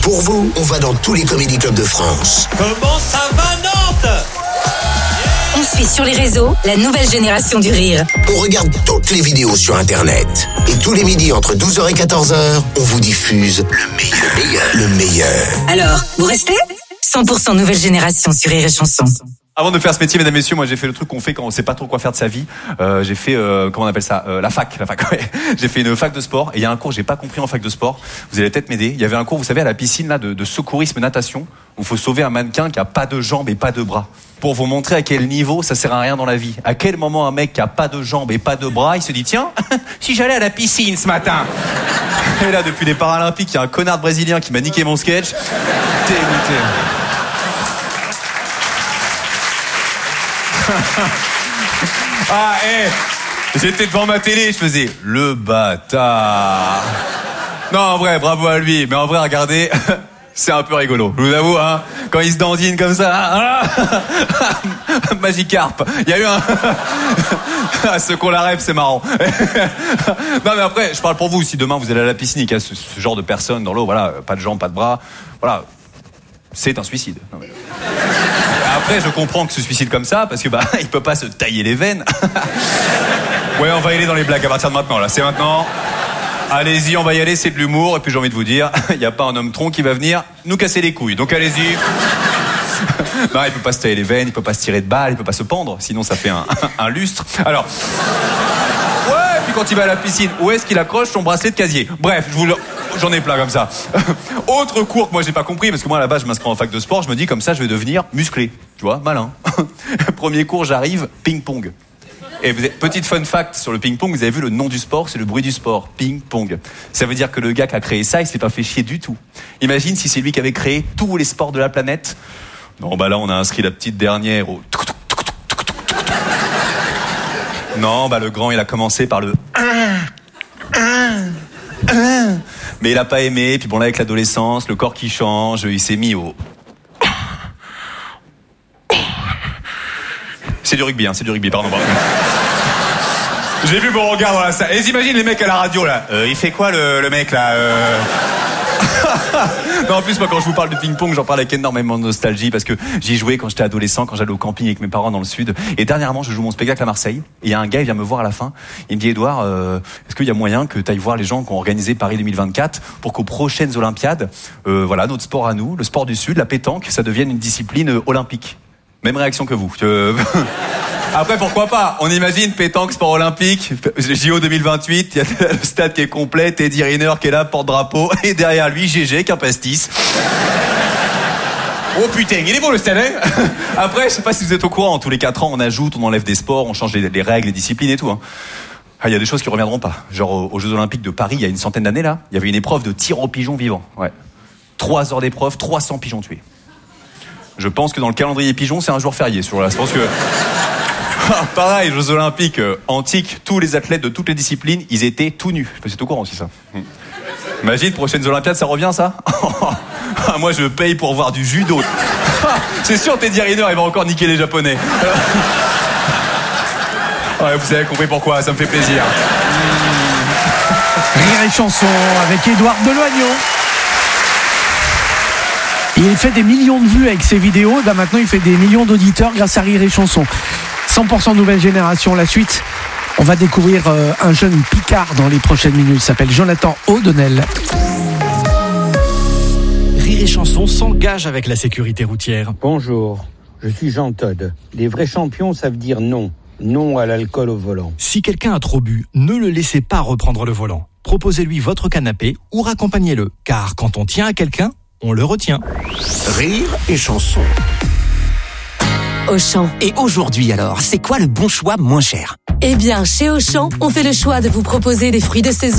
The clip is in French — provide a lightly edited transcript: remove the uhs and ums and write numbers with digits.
Pour vous, on va dans tous les comédie clubs de France. Comment ça va, Nantes? On suit sur les réseaux la nouvelle génération du rire. On regarde toutes les vidéos sur Internet. Et tous les midis entre 12h et 14h, on vous diffuse le meilleur. Alors, vous restez 100% nouvelle génération sur Rire et Chanson. Avant de faire ce métier, mesdames, messieurs, moi j'ai fait le truc qu'on fait quand on sait pas trop quoi faire de sa vie. J'ai fait, comment on appelle ça, la fac, ouais. J'ai fait une fac de sport et il y a un cours que j'ai pas compris en fac de sport. Vous allez peut-être m'aider. Il y avait un cours, vous savez, à la piscine là de secourisme natation où il faut sauver un mannequin qui a pas de jambes et pas de bras. Pour vous montrer à quel niveau ça sert à rien dans la vie. À quel moment un mec qui a pas de jambes et pas de bras, il se dit tiens, si j'allais à la piscine ce matin. Et là, depuis les Paralympiques, il y a un connard brésilien qui m'a niqué mon sketch. Dégoûté. Ah, j'étais devant ma télé, je faisais le bâtard. Non, en vrai, bravo à lui. Mais en vrai, regardez, c'est un peu rigolo. Je vous avoue, hein, quand il se dandine comme ça, Magikarp. Il y a eu un... Ceux qu'on la rêve, c'est marrant. Non, mais après, je parle pour vous. Si demain vous allez à la piscine et qu'il y a ce genre de personnes dans l'eau, voilà, pas de jambes, pas de bras, voilà, c'est un suicide. Non, mais... Après, je comprends que se suicide comme ça, parce que il peut pas se tailler les veines. Ouais, on va y aller dans les blagues à partir de maintenant, là. C'est maintenant. Allez-y, on va y aller, c'est de l'humour. Et puis j'ai envie de vous dire, il n'y a pas un homme tronc qui va venir nous casser les couilles. Donc allez-y. Non, il peut pas se tailler les veines, il peut pas se tirer de balles, il peut pas se pendre, sinon ça fait un lustre. Alors... Ouais, puis quand il va à la piscine, où est-ce qu'il accroche son bracelet de casier? Bref, j'en ai plein comme ça. Autre cours que moi j'ai pas compris, parce que moi à la base je m'inscris en fac de sport, je me dis comme ça je vais devenir musclé. Tu vois, malin. Premier cours, j'arrive, ping-pong. Et petite fun fact sur le ping-pong, vous avez vu le nom du sport, c'est le bruit du sport, ping-pong. Ça veut dire que le gars qui a créé ça, il s'est pas fait chier du tout. Imagine si c'est lui qui avait créé tous les sports de la planète. Non, là on a inscrit la petite dernière au... Non, le grand, il a commencé par le... Mais il a pas aimé, puis bon là avec l'adolescence, le corps qui change, il s'est mis au... C'est du rugby, pardon. J'ai vu vos regards dans la salle. Et j'imagine les mecs à la radio là. Il fait quoi le mec là Non, en plus moi quand je vous parle de ping-pong, j'en parle avec énormément de nostalgie parce que j'y jouais quand j'étais adolescent, quand j'allais au camping avec mes parents dans le sud. Et dernièrement, je joue mon spectacle à Marseille. Et il y a un gars, il vient me voir à la fin. Il me dit Edouard, est-ce qu'il y a moyen que tu ailles voir les gens qui ont organisé Paris 2024 pour qu'aux prochaines Olympiades, voilà, notre sport à nous, le sport du Sud, la pétanque, ça devienne une discipline olympique. Même réaction que vous. Après, pourquoi pas? On imagine pétanque, sport olympique, JO 2028, il y a le stade qui est complet, Teddy Riner qui est là, porte-drapeau, et derrière lui, GG, qu'un pastis. Oh putain, il est beau le stade, hein? Après, je sais pas si vous êtes au courant, tous les 4 ans, on ajoute, on enlève des sports, on change les règles, les disciplines et tout, hein. Il y a des choses qui reviendront pas. Genre, aux Jeux Olympiques de Paris, il y a une centaine d'années, là, il y avait une épreuve de tir aux pigeons vivants. Ouais. 3 heures d'épreuve, 300 pigeons tués. Je pense que dans le calendrier pigeon, c'est un jour férié. Je pense que... Pareil, Jeux Olympiques antiques, tous les athlètes de toutes les disciplines, ils étaient tout nus. Je sais pas si c'est au courant aussi, ça. Imagine, prochaines Olympiades, ça revient, ça? Moi, je paye pour voir du judo. C'est sûr, Teddy Riner, il va encore niquer les Japonais. Ouais, vous avez compris pourquoi, ça me fait plaisir. Rire et Chanson avec Édouard Deloignon. Il fait des millions de vues avec ses vidéos. Maintenant, il fait des millions d'auditeurs grâce à Rire et Chanson. 100% nouvelle génération. La suite, on va découvrir un jeune Picard dans les prochaines minutes. Il s'appelle Jonathan O'Donnell. Rire et Chanson s'engage avec la sécurité routière. Bonjour, je suis Jean Todt. Les vrais champions savent dire non. Non à l'alcool au volant. Si quelqu'un a trop bu, ne le laissez pas reprendre le volant. Proposez-lui votre canapé ou raccompagnez-le. Car quand on tient à quelqu'un, on le retient. Rire et Chanson. Auchan. Et aujourd'hui alors, c'est quoi le bon choix moins cher? Eh bien, chez Auchan, on fait le choix de vous proposer des fruits de saison